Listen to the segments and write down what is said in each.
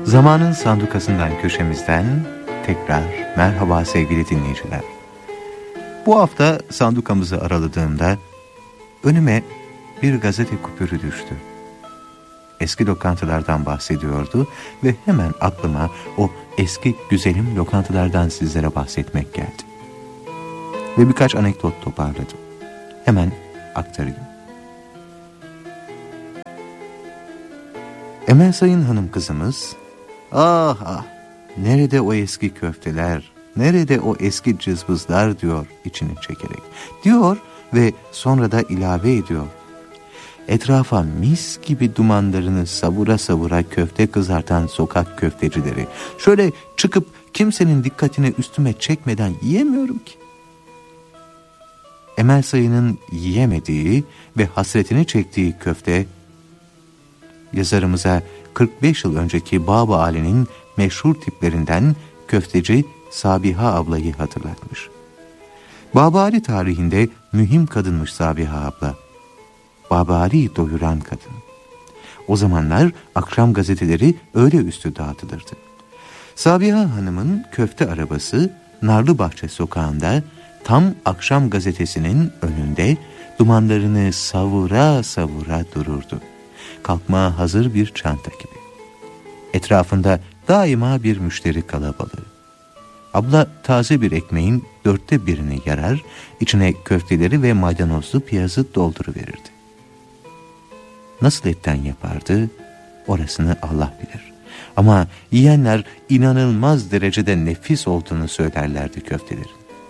Zamanın Sandukası'ndan köşemizden tekrar merhaba sevgili dinleyiciler. Bu hafta sandukamızı araladığımda önüme bir gazete kupürü düştü. Eski lokantalardan bahsediyordu ve hemen aklıma o eski güzelim lokantalardan sizlere bahsetmek geldi. Ve birkaç anekdot toparladım. Hemen aktarayım. Emel Sayın hanım kızımız, ah nerede o eski köfteler, nerede o eski cızbızlar diyor içini çekerek. Diyor ve sonra da ilave ediyor. Etrafa mis gibi dumanlarını savura savura köfte kızartan sokak köftecileri. Şöyle çıkıp kimsenin dikkatini üstüme çekmeden yiyemiyorum ki. Emel Sayın'ın yiyemediği ve hasretini çektiği köfte, yazarımıza 45 yıl önceki Bab-ı Ali'nin meşhur tiplerinden köfteci Sabiha ablayı hatırlatmış. Bab-ı Ali tarihinde mühim kadınmış Sabiha abla. Bab-ı Ali'yi doyuran kadın. O zamanlar akşam gazeteleri öğle üstü dağıtılırdı. Sabiha Hanım'ın köfte arabası Narlıbahçe sokağında tam akşam gazetesinin önünde dumanlarını savura savura dururdu. Kalkmaya hazır bir çanta gibi. Etrafında daima bir müşteri kalabalığı. Abla taze bir ekmeğin 1/4'ünü yarar, içine köfteleri ve maydanozlu piyazı dolduruverirdi. Nasıl etten yapardı, orasını Allah bilir. Ama yiyenler inanılmaz derecede nefis olduğunu söylerlerdi köftelerin.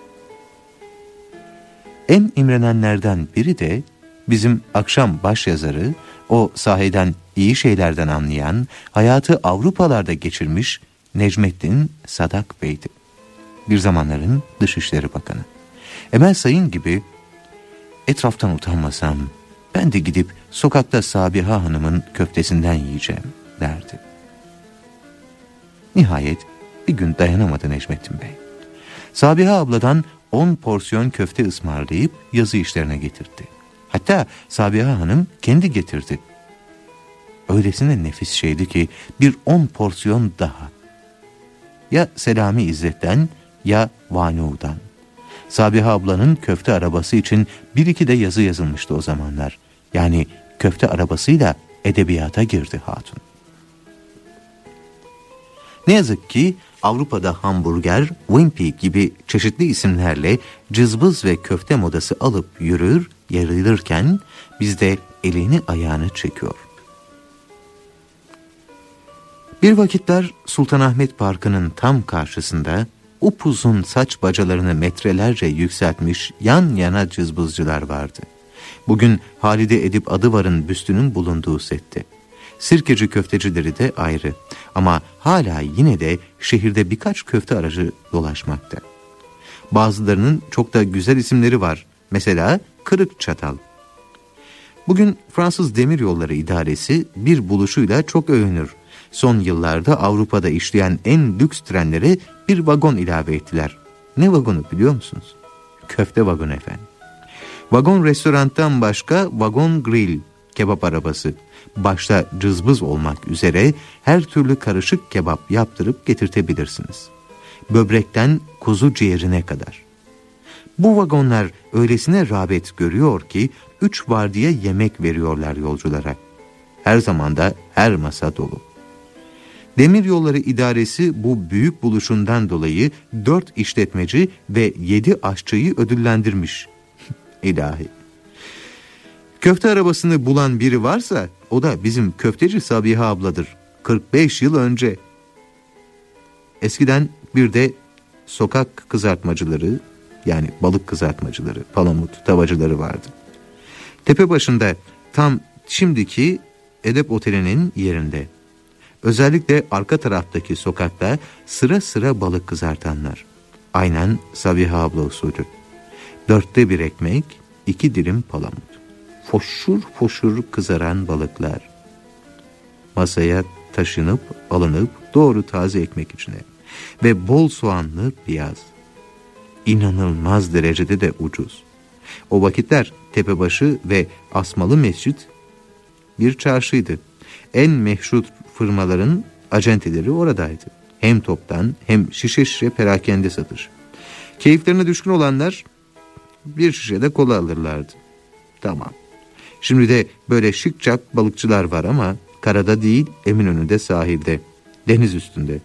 En imrenenlerden biri de bizim akşam başyazarı, o sahiden iyi şeylerden anlayan, hayatı Avrupalarda geçirmiş Necmettin Sadak Bey'di. Bir zamanların Dışişleri Bakanı. Emel Sayın gibi etraftan utanmasam ben de gidip sokakta Sabiha Hanım'ın köftesinden yiyeceğim derdi. Nihayet bir gün dayanamadı Necmettin Bey. Sabiha abladan 10 porsiyon köfte ısmarlayıp yazı işlerine getirdi. Hatta Sabiha Hanım kendi getirdi. Öylesine nefis şeydi ki bir 10 porsiyon daha. Ya Selami İzzet'ten ya Vanu'dan. Sabiha ablanın köfte arabası için 1-2 de yazı yazılmıştı o zamanlar. Yani köfte arabasıyla edebiyata girdi hatun. Ne yazık ki Avrupa'da hamburger, Wimpy gibi çeşitli isimlerle cızbız ve köfte modası alıp yürür, yayılırken bizde elini ayağını çekiyor. Bir vakitler Sultanahmet Parkı'nın tam karşısında upuzun saç bacalarını metrelerce yükseltmiş yan yana cızbızcılar vardı. Bugün Halide Edip Adıvar'ın büstünün bulunduğu sette. Sirkeci köftecileri de ayrı ama hala yine de şehirde birkaç köfte aracı dolaşmakta. Bazılarının çok da güzel isimleri var. Mesela Kırık Çatal. Bugün Fransız Demiryolları İdaresi bir buluşuyla çok övünür. Son yıllarda Avrupa'da işleyen en lüks trenlere bir vagon ilave ettiler. Ne vagonu biliyor musunuz? Köfte vagonu efendim. Vagon restorantan başka vagon grill, kebap arabası. Başta cızbız olmak üzere her türlü karışık kebap yaptırıp getirtebilirsiniz. Böbrekten kuzu ciğerine kadar. Bu vagonlar öylesine rağbet görüyor ki 3 vardiya yemek veriyorlar yolculara. Her zaman da her masa dolu. Demiryolları İdaresi bu büyük buluşundan dolayı 4 işletmeci ve 7 aşçıyı ödüllendirmiş. İlahi. Köfte arabasını bulan biri varsa o da bizim köfteci Sabiha abladır. 45 yıl önce. Eskiden bir de sokak kızartmacıları, yani balık kızartmacıları, palamut tavacıları vardı. Tepe başında tam şimdiki Edep Oteli'nin yerinde. Özellikle arka taraftaki sokakta sıra sıra balık kızartanlar. Aynen Sabiha abla usulü. 4'te 1 ekmek, 2 dilim palamut. Foşur foşur kızaran balıklar. Masaya taşınıp alınıp doğru taze ekmek içine. Ve bol soğanlı piyaz. İnanılmaz derecede de ucuz. O vakitler Tepebaşı ve Asmalı Mescit bir çarşıydı. En meşhur firmaların acenteleri oradaydı. Hem toptan hem şişe şişe perakende satış. Keyiflerine düşkün olanlar bir şişe de kola alırlardı. Tamam. Şimdi de böyle şıkçak balıkçılar var ama karada değil, Eminönü'nde, sahilde, deniz üstünde.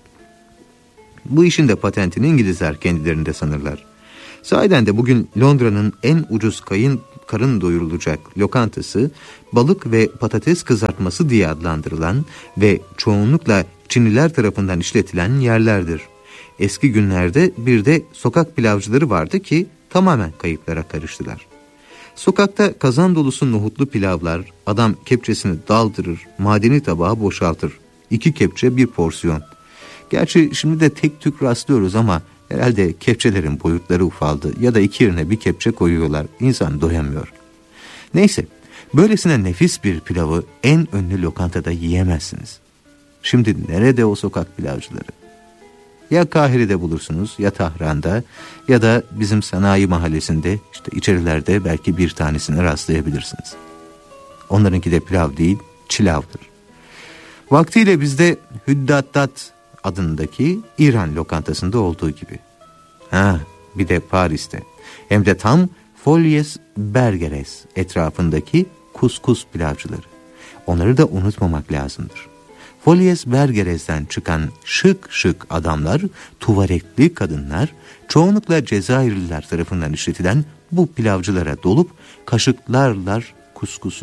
Bu işin de patentini İngilizler kendilerinde sanırlar. Sahiden de bugün Londra'nın en ucuz karın doyurulacak lokantası, balık ve patates kızartması diye adlandırılan ve çoğunlukla Çinliler tarafından işletilen yerlerdir. Eski günlerde bir de sokak pilavcıları vardı ki tamamen kayıplara karıştılar. Sokakta kazan dolusu nohutlu pilavlar, adam kepçesini daldırır, madeni tabağa boşaltır. 2 kepçe bir porsiyon. Gerçi şimdi de tek tük rastlıyoruz ama herhalde kepçelerin boyutları ufaldı ya da 2 yerine bir kepçe koyuyorlar. İnsan doyamıyor. Neyse, böylesine nefis bir pilavı en ünlü lokantada yiyemezsiniz. Şimdi nerede o sokak pilavcıları? Ya Kahire'de bulursunuz, ya Tahran'da, ya da bizim sanayi mahallesinde, işte içerilerde belki bir tanesine rastlayabilirsiniz. Onlarınki de pilav değil, çilavdır. Vaktiyle bizde Hüddadat adındaki İran lokantasında olduğu gibi. Bir de Paris'te, hem de tam Folies Bergeres etrafındaki kuskus pilavcıları. Onları da unutmamak lazımdır. Folies Bergeres'ten çıkan şık şık adamlar, tuvaletli kadınlar, çoğunlukla Cezayirliler tarafından işletilen bu pilavcılara dolup kaşıklarlar kuskusu.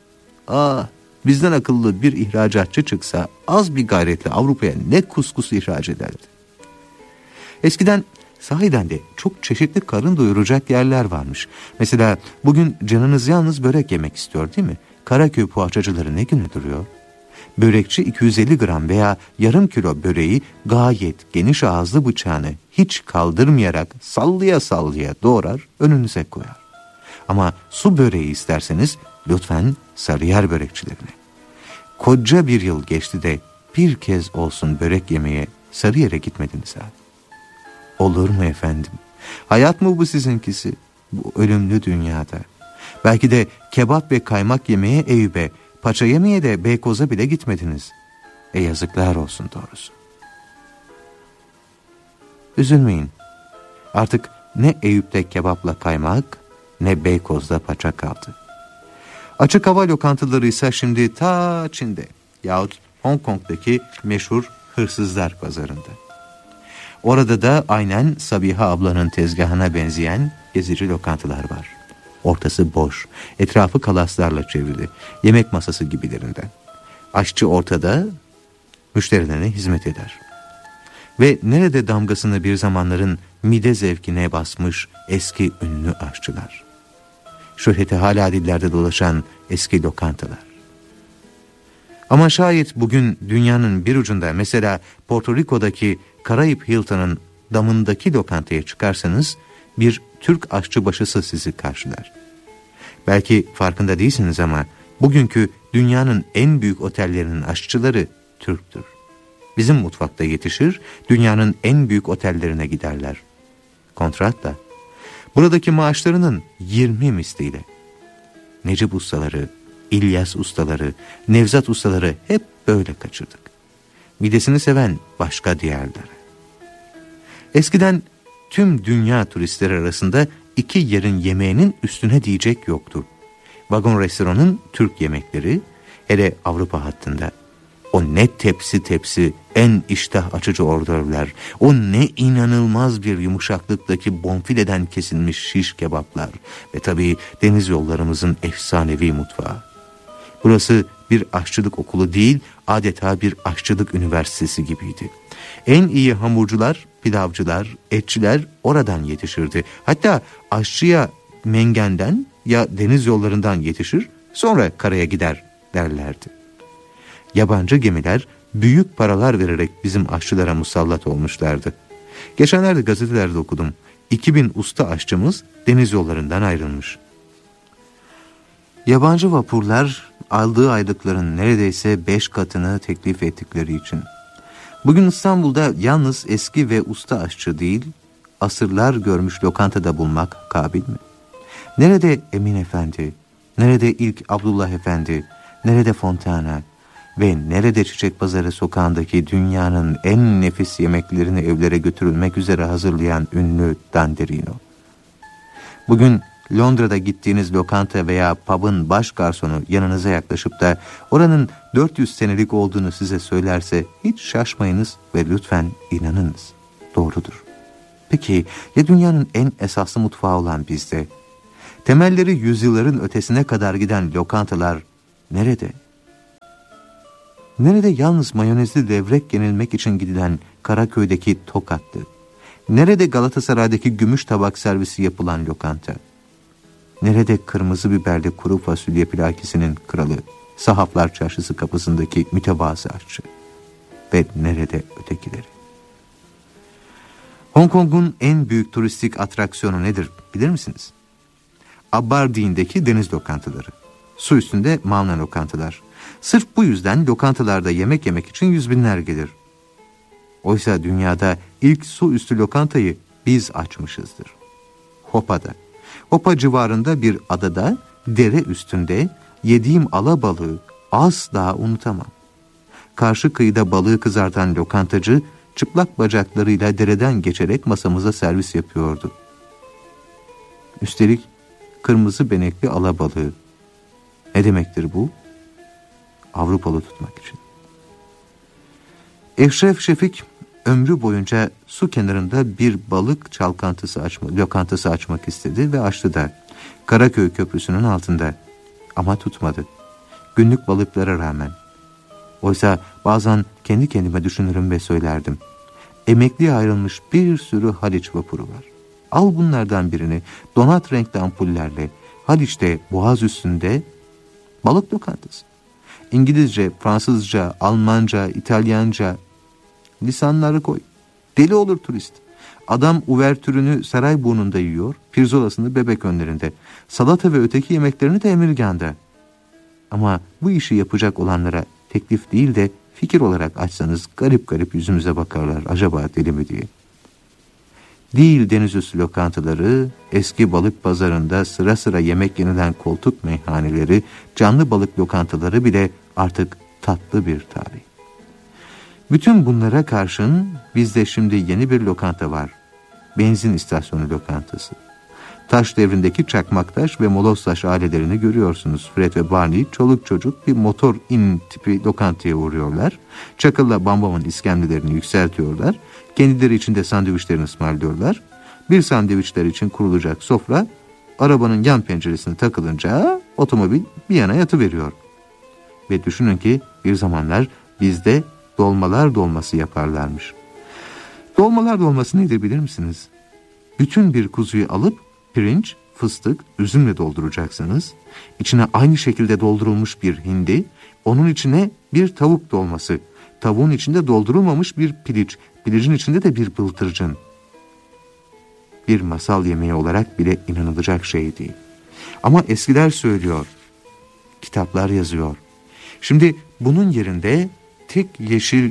Bizden akıllı bir ihracatçı çıksa az bir gayretle Avrupa'ya ne kuskusu ihraç ederdi. Eskiden sahiden de çok çeşitli karın doyuracak yerler varmış. Mesela bugün canınız yalnız börek yemek istiyor değil mi? Karaköy poğaçacıları ne güne duruyor? Börekçi 250 gram veya yarım kilo böreği gayet geniş ağızlı bıçağını hiç kaldırmayarak sallaya sallaya doğrar, önünüze koyar. Ama su böreği isterseniz lütfen Sarıyer börekçilerine. Koca bir yıl geçti de bir kez olsun börek yemeye Sarıyer'e gitmediniz ha. Olur mu efendim? Hayat mı bu sizinkisi? Bu ölümlü dünyada. Belki de kebap ve kaymak yemeye Eyüp'e, paça yemeye de Beykoz'a bile gitmediniz. Yazıklar olsun doğrusu. Üzülmeyin. Artık ne Eyüp'te kebapla kaymak, ne Beykoz'da paça kaldı. Açık hava lokantaları ise şimdi ta Çin'de yahut Hong Kong'daki meşhur hırsızlar pazarında. Orada da aynen Sabiha ablanın tezgahına benzeyen gezici lokantalar var. Ortası boş, etrafı kalaslarla çevrili, yemek masası gibilerinden. Aşçı ortada, müşterilerine hizmet eder. Ve nerede damgasını bir zamanların mide zevkine basmış eski ünlü aşçılar. Şöhreti hala dillerde dolaşan eski lokantalar. Ama şayet bugün dünyanın bir ucunda, mesela Porto Rico'daki Karayip Hilton'ın damındaki lokantaya çıkarsanız bir Türk aşçıbaşısı sizi karşılar. Belki farkında değilsiniz ama bugünkü dünyanın en büyük otellerinin aşçıları Türktür. Bizim mutfakta yetişir, dünyanın en büyük otellerine giderler. Kontratla. Buradaki maaşlarının 20 misliyle. Necip ustaları, İlyas ustaları, Nevzat ustaları hep böyle kaçırdık. Midesini seven başka diyarlara. Eskiden tüm dünya turistleri arasında 2 yerin yemeğinin üstüne diyecek yoktu. Vagon restoranın Türk yemekleri, hele Avrupa hattında. O ne tepsi tepsi, en iştah açıcı ordörler, o ne inanılmaz bir yumuşaklıktaki bonfileden kesilmiş şiş kebaplar ve tabii deniz yollarımızın efsanevi mutfağı. Burası bir aşçılık okulu değil, adeta bir aşçılık üniversitesi gibiydi. En iyi hamurcular, pilavcılar, etçiler oradan yetişirdi. Hatta aşçıya Mengen'den ya deniz yollarından yetişir, sonra karaya gider derlerdi. Yabancı gemiler büyük paralar vererek bizim aşçılara musallat olmuşlardı. Geçenlerde gazetelerde okudum. 2000 usta aşçımız deniz yollarından ayrılmış. Yabancı vapurlar aldığı aylıkların neredeyse 5 katını teklif ettikleri için. Bugün İstanbul'da yalnız eski ve usta aşçı değil, asırlar görmüş lokantada bulmak kabil mi? Nerede Emin Efendi? Nerede ilk Abdullah Efendi? Nerede Fontana? ve nerede Çiçek Pazarı sokağındaki dünyanın en nefis yemeklerini evlere götürülmek üzere hazırlayan ünlü Danderino. Bugün Londra'da gittiğiniz lokanta veya pub'ın baş garsonu yanınıza yaklaşıp da oranın 400 senelik olduğunu size söylerse hiç şaşmayınız ve lütfen inanınız. Doğrudur. Peki ya dünyanın en esaslı mutfağı olan bizde? Temelleri yüzyılların ötesine kadar giden lokantalar nerede? Nerede yalnız mayonezli levrek yenilmek için gidilen Karaköy'deki Tokatlı? Nerede Galatasaray'daki gümüş tabak servisi yapılan lokanta? Nerede kırmızı biberli kuru fasulye plakisinin kralı, Sahaflar Çarşısı kapısındaki mütevazı aşçı? Ve nerede ötekileri? Hong Kong'un en büyük turistik atraksiyonu nedir bilir misiniz? Aberdeen'deki deniz lokantaları. Su üstünde Mauna lokantalar. Sırf bu yüzden lokantalarda yemek yemek için yüz binler gelir. Oysa dünyada ilk su üstü lokantayı biz açmışızdır. Hopa'da. Hopa civarında bir adada, dere üstünde yediğim alabalığı asla unutamam. Karşı kıyıda balığı kızartan lokantacı çıplak bacaklarıyla dereden geçerek masamıza servis yapıyordu. Üstelik kırmızı benekli alabalığı. Ne demektir bu? Avrupalı tutmak için. Eşref Şefik ömrü boyunca su kenarında bir balık lokantası açmak istedi ve açtı da. Karaköy Köprüsü'nün altında. Ama tutmadı. Günlük balıklara rağmen. Oysa bazen kendi kendime düşünürüm ve söylerdim. Emekliye ayrılmış bir sürü Haliç vapuru var. Al bunlardan birini donat renkli ampullerle Haliç'te boğaz üstünde balık lokantası. İngilizce, Fransızca, Almanca, İtalyanca lisanları koy. Deli olur turist. Adam uvertürünü Sarayburnu'nda yiyor, pirzolasını bebek önlerinde, salata ve öteki yemeklerini de Emirgan'da. Ama bu işi yapacak olanlara teklif değil de fikir olarak açsanız garip garip yüzümüze bakarlar, acaba deli mi diye. Değil denizüstü lokantaları, eski balık pazarında sıra sıra yemek yenilen koltuk meyhaneleri, canlı balık lokantaları bile artık tatlı bir tarih. Bütün bunlara karşın bizde şimdi yeni bir lokanta var. Benzin istasyonu lokantası. Taş devrindeki çakmaktaş ve moloztaş ailelerini görüyorsunuz. Fred ve Barney çoluk çocuk bir motor in tipi lokantaya uğruyorlar. Çakılla Bambam'ın iskemlelerini yükseltiyorlar. Kendileri için de sandviçlerini ısmarlıyorlar. Bir sandviçler için kurulacak sofra arabanın yan penceresine takılınca otomobil bir yana yatıveriyor. Ve düşünün ki bir zamanlar bizde dolmalar dolması yaparlarmış. Dolmalar dolması nedir bilir misiniz? Bütün bir kuzuyu alıp pirinç, fıstık, üzümle dolduracaksınız. İçine aynı şekilde doldurulmuş bir hindi, onun içine bir tavuk dolması, tavuğun içinde doldurulmamış bir piliç, pilicin içinde de bir bıldırcın. Bir masal yemeği olarak bile inanılacak şey değil. Ama eskiler söylüyor, kitaplar yazıyor. Şimdi bunun yerinde tek yeşil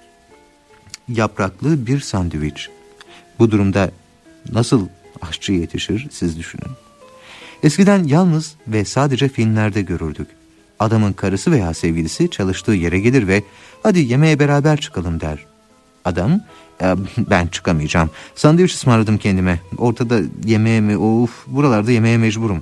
yapraklı bir sandviç. Bu durumda nasıl aşçı yetişir siz düşünün. Eskiden yalnız ve sadece filmlerde görürdük. Adamın karısı veya sevgilisi çalıştığı yere gelir ve hadi yemeğe beraber çıkalım der. Adam ben çıkamayacağım. Sandviç ısmarladım kendime. Ortada yemeğe mi? Buralarda yemeğe mecburum.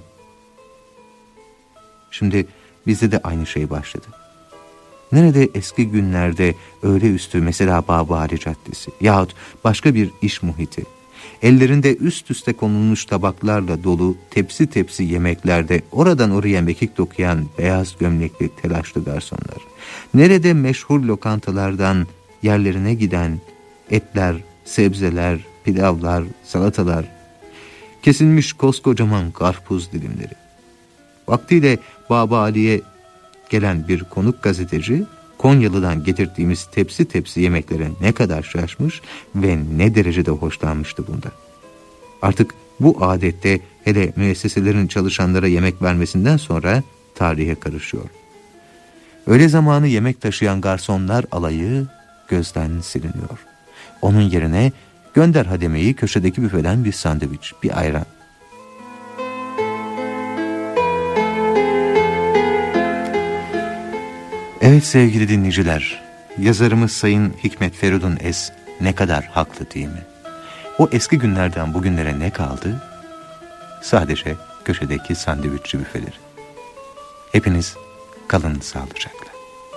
Şimdi bizde de aynı şey başladı. Nerede eski günlerde öğle üstü mesela Bağbari Caddesi yahut başka bir iş muhiti, ellerinde üst üste konulmuş tabaklarla dolu tepsi tepsi yemeklerde oradan oraya mekik dokuyan beyaz gömlekli telaşlı garsonlar, nerede meşhur lokantalardan yerlerine giden etler, sebzeler, pilavlar, salatalar, kesilmiş koskocaman karpuz dilimleri. Vaktiyle Baba Ali'ye gelen bir konuk gazeteci, Konyalı'dan getirdiğimiz tepsi tepsi yemeklere ne kadar şaşmış ve ne derecede hoşlanmıştı bunda. Artık bu adette hele müesseselerin çalışanlara yemek vermesinden sonra tarihe karışıyor. Öğle zamanı yemek taşıyan garsonlar alayı gözden siliniyor. Onun yerine gönder hademeyi köşedeki büfeden bir sandviç, bir ayran. Evet sevgili dinleyiciler, yazarımız Sayın Hikmet Feridun Es ne kadar haklı değil mi? O eski günlerden bugünlere ne kaldı? Sadece köşedeki sandviççi büfeleri. Hepiniz kalın sağlıcakla.